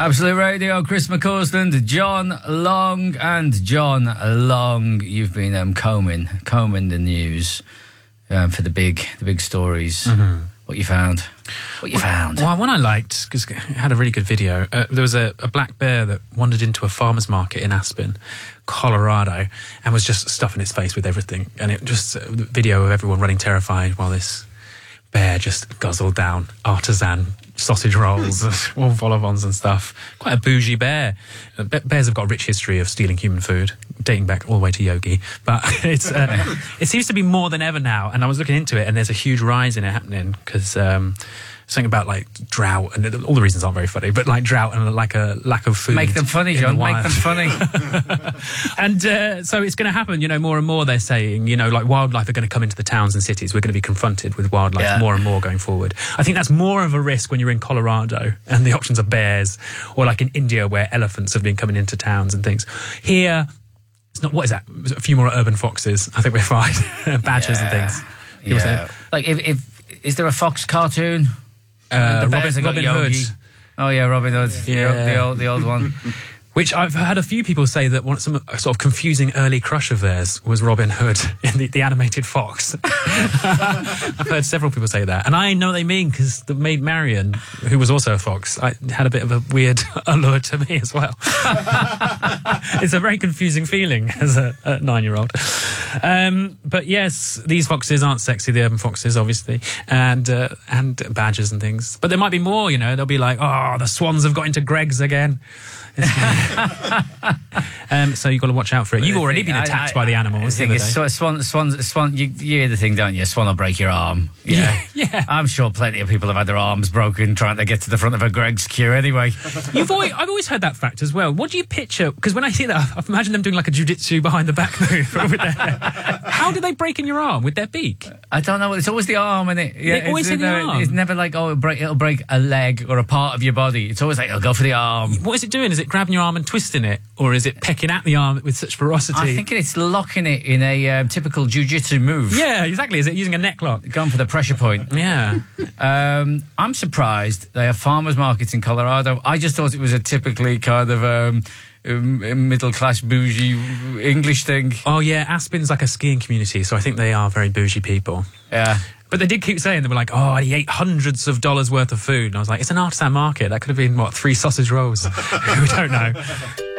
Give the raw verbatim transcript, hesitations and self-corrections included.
Absolute Radio, Chris McCausland, John Long, and John Long. You've been um, combing, combing the news um, for the big, the big stories. Mm-hmm. What you found? What you well, found? Well, one I liked because it had a really good video. Uh, there was a, a black bear that wandered into a farmer's market in Aspen, Colorado, and was just stuffing its face with everything. And it just a video of everyone running terrified while this bear just guzzled down artisan sausage rolls, all vol-au-vents and stuff. Quite a bougie bear. Bears have got a rich history of stealing human food, dating back all the way to Yogi. But it's uh, it seems to be more than ever now. And I was looking into it, and there's a huge rise in it happening because um, something about like drought, and all the reasons aren't very funny, but like drought and like a lack of food. Make them funny, John. The Make them funny. And uh, so it's going to happen, you know, more and more. They're saying, you know, like wildlife are going to come into the towns and cities. We're going to be confronted with wildlife yeah. more and more going forward. I think that's more of a risk when you're in Colorado and the options are bears, or like in India where elephants have been coming into towns and things. Here, it's not. What is that? A few more urban foxes. I think we're fine. Badgers yeah. and things. Yeah. Like, if, if is there a fox cartoon? Uh, Robin, Robin Hood. Oh yeah, Robin Hood. Yeah. The, the old, the old one. Which I've had a few people say that one some sort of confusing early crush of theirs was Robin Hood in the, the animated Fox. I've heard several people say that, and I know what they mean because the maid Marion, who was also a fox, I, had a bit of a weird allure to me as well. It's a very confusing feeling as a, a nine-year-old. Um, but yes, these foxes aren't sexy, the urban foxes, obviously, and uh, and badgers and things. But there might be more, you know. They'll be like, oh, the swans have got into Greg's again. um, so you've got to watch out for it. You've already been attacked I, I, by the animals. The thing is, swan, swan, swan, you, you hear the thing, don't you? Swan will break your arm. Yeah. yeah, yeah. I'm sure plenty of people have had their arms broken trying to get to the front of a Greg's queue anyway. You've always, I've always heard that fact as well. What do you picture? Because when I see that, I imagine them doing like a jiu-jitsu behind the back move. With their, how do they break in your arm? With their beak? I don't know. It's always the arm, isn't it? Yeah, they always say the arm. It's never like, oh, it'll break, it'll break a leg or a part of your body. It's always like, it'll go for the arm. What is it doing? Is it grabbing your arm and twisting it? Or is it pecking at the arm with such ferocity? I think it's locking it in a um, typical jiu-jitsu move. Yeah, exactly. Is it using a neck lock? Going for the pressure point. Yeah. um, I'm surprised they have farmers markets in Colorado. I just thought it was a typically kind of um, middle-class bougie English thing. Oh, yeah. Aspen's like a skiing community, so I think they are very bougie people. Yeah. But they did keep saying, they were like, oh, he ate hundreds of dollars worth of food. And I was like, it's an artisan market. That could have been, what, three sausage rolls? We don't know.